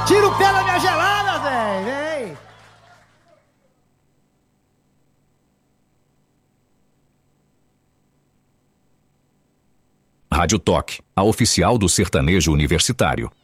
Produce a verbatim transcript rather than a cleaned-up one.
Tira o pé da minha gelada, velho! Vem! Rádio Toque, a oficial do sertanejo universitário.